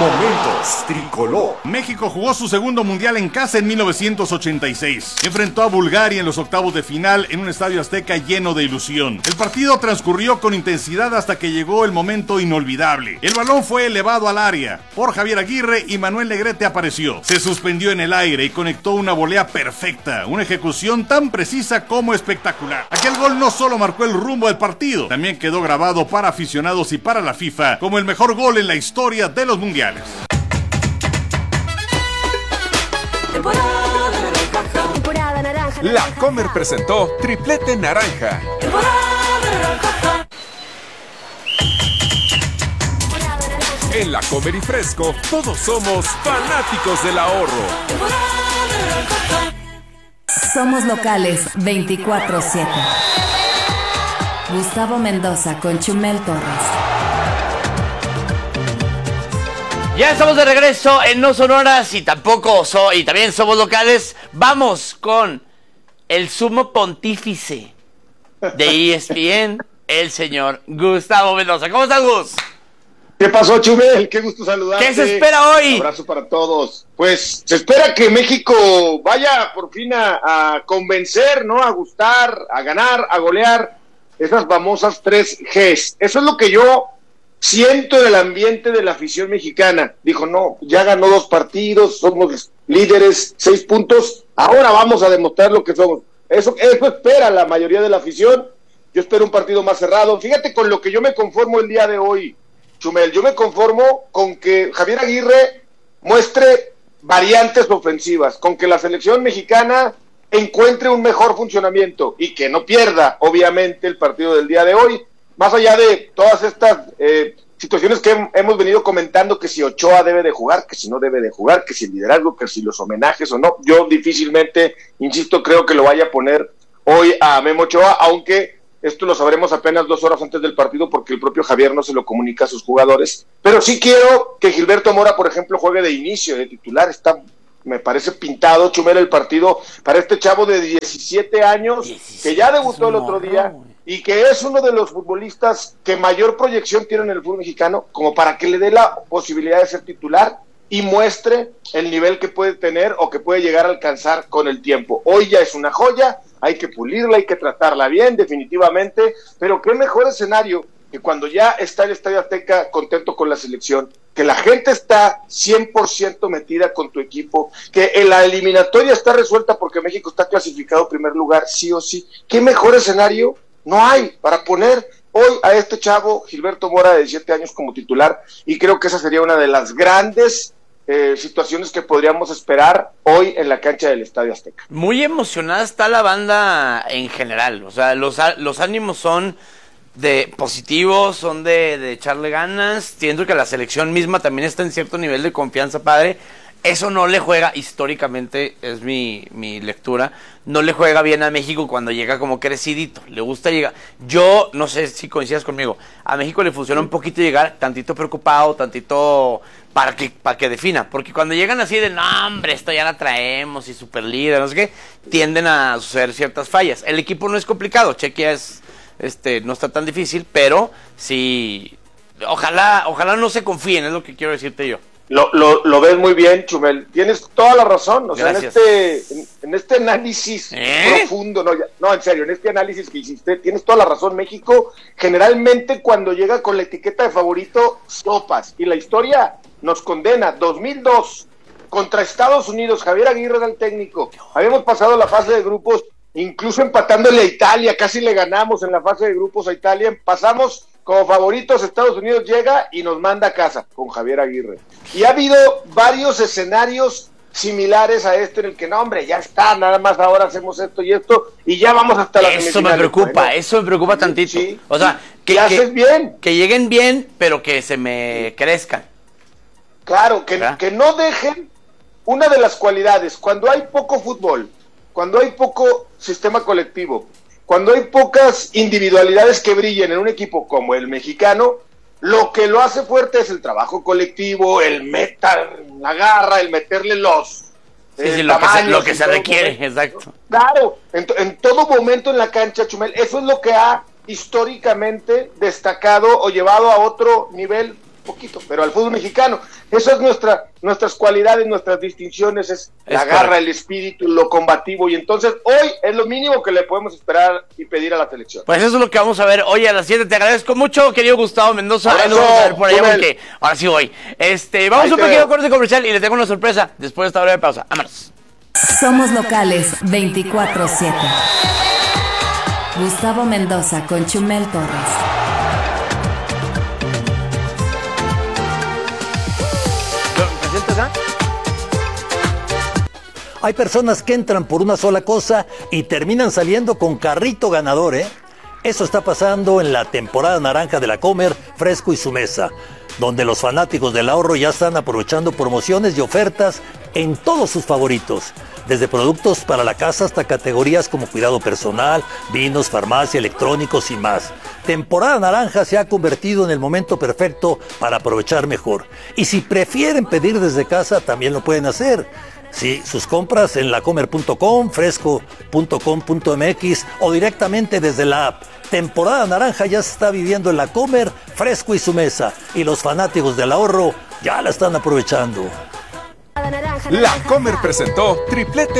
Momentos Tricolor. México jugó su segundo mundial en casa en 1986. Enfrentó a Bulgaria en los octavos de final en un estadio azteca lleno de ilusión. El partido transcurrió con intensidad hasta que llegó el momento inolvidable. El balón fue elevado al área por Javier Aguirre y Manuel Negrete apareció. Se suspendió en el aire y conectó una volea perfecta, una ejecución tan precisa como espectacular. Aquel gol no solo marcó el rumbo del partido, también quedó grabado para aficionados y para la FIFA como el mejor gol en la historia de los mundiales. La Comer presentó Triplete Naranja. En La Comer y Fresco, todos somos fanáticos del ahorro. Somos locales 24/7. Gustavo Mendoza con Chumel Torres. Ya estamos de regreso en No Son Horas y también somos locales. Vamos con el sumo pontífice de ESPN, el señor Gustavo Mendoza. ¿Cómo estás, Gus? ¿Qué pasó, Chumel? Qué gusto saludarte. ¿Qué se espera hoy? Un abrazo para todos. Pues se espera que México vaya por fin a convencer, ¿no? A gustar, a ganar, a golear esas famosas 3 Gs. Eso es lo que yo siento del ambiente de la afición mexicana. Dijo, no, ya ganó 2 partidos, somos líderes, 6 puntos, ahora vamos a demostrar lo que somos. Eso espera la mayoría de la afición. Yo espero un partido más cerrado. Fíjate con lo que yo me conformo el día de hoy, Chumel. Yo me conformo con que Javier Aguirre muestre variantes ofensivas, con que la selección mexicana encuentre un mejor funcionamiento y que no pierda, obviamente, el partido del día de hoy. Más allá de todas estas situaciones que hemos venido comentando, que si Ochoa debe de jugar, que si no debe de jugar, que si el liderazgo, que si los homenajes o no, yo difícilmente, insisto, creo que lo vaya a poner hoy a Memo Ochoa, aunque esto lo sabremos apenas 2 horas antes del partido porque el propio Javier no se lo comunica a sus jugadores. Pero sí quiero que Gilberto Mora, por ejemplo, juegue de inicio, de titular. Me parece pintado, Chumel, el partido para este chavo de 17 años, que ya debutó el otro día y que es uno de los futbolistas que mayor proyección tiene en el fútbol mexicano, como para que le dé la posibilidad de ser titular y muestre el nivel que puede tener o que puede llegar a alcanzar con el tiempo. Hoy ya es una joya, hay que pulirla, hay que tratarla bien, definitivamente, pero qué mejor escenario que cuando ya está el Estadio Azteca contento con la selección, que la gente está 100% metida con tu equipo, que en la eliminatoria está resuelta porque México está clasificado en primer lugar, sí o sí. ¿Qué mejor escenario no hay para poner hoy a este chavo Gilberto Mora de 17 años como titular? Y creo que esa sería una de las grandes situaciones que podríamos esperar hoy en la cancha del Estadio Azteca. Muy emocionada está la banda en general, o sea, los ánimos son de positivos, son de echarle ganas. Siento que la selección misma también está en cierto nivel de confianza, padre. Eso no le juega, históricamente, es mi lectura, no le juega bien a México cuando llega como crecidito. Le gusta llegar. Yo, no sé si coincidas conmigo, a México le funciona un poquito llegar tantito preocupado, tantito para que defina. Porque cuando llegan así de, no, hombre, esto ya la traemos y super líder, no sé qué, tienden a suceder ciertas fallas. El equipo no es complicado, Chequia no está tan difícil, pero sí, ojalá no se confíen, es lo que quiero decirte yo. Lo ves muy bien, Chumel. Tienes toda la razón. O sea, en este análisis profundo, no, en serio, en este análisis que hiciste, tienes toda la razón. México, generalmente, cuando llega con la etiqueta de favorito, sopas. Y la historia nos condena. 2002, contra Estados Unidos, Javier Aguirre era el técnico. Habíamos pasado la fase de grupos, incluso empatándole a Italia. Casi le ganamos en la fase de grupos a Italia. Pasamos como favoritos, Estados Unidos llega y nos manda a casa con Javier Aguirre. Y ha habido varios escenarios similares a este en el que, no, hombre, ya está, nada más ahora hacemos esto y esto, y ya vamos hasta la semifinal. Eso me preocupa tantito. Sí, o sea, que haces bien. Que lleguen bien, pero que se me crezcan. Claro, que no dejen una de las cualidades, cuando hay poco fútbol, cuando hay poco sistema colectivo, cuando hay pocas individualidades que brillen en un equipo como el mexicano, lo que lo hace fuerte es el trabajo colectivo, el meter la garra, el meterle los lo que se requiere, exacto. Claro, en todo momento en la cancha, Chumel, eso es lo que ha históricamente destacado o llevado a otro nivel pero al fútbol mexicano. Eso es nuestras cualidades, nuestras distinciones, es la garra, el espíritu, lo combativo, y entonces hoy es lo mínimo que le podemos esperar y pedir a la selección. Pues eso es lo que vamos a ver hoy a las 7. Te agradezco mucho, querido Gustavo Mendoza. Ahí nos vamos a ver por allá porque ahora sí voy. Vamos a un pequeño corte comercial y le tengo una sorpresa después de esta breve pausa. Vámonos. Somos locales 24/7. Gustavo Mendoza con Chumel Torres. Hay personas que entran por una sola cosa y terminan saliendo con carrito ganador, ¿eh? Eso está pasando en la temporada naranja de la Comer, Fresco y Su Mesa, donde los fanáticos del ahorro ya están aprovechando promociones y ofertas en todos sus favoritos, desde productos para la casa hasta categorías como cuidado personal, vinos, farmacia, electrónicos y más. Temporada naranja se ha convertido en el momento perfecto para aprovechar mejor. Y si prefieren pedir desde casa, también lo pueden hacer. Sí, sus compras en lacomer.com, fresco.com.mx o directamente desde la app. Temporada naranja ya se está viviendo en la Comer, Fresco y Su Mesa. Y los fanáticos del ahorro ya la están aprovechando. La Comer presentó Triplete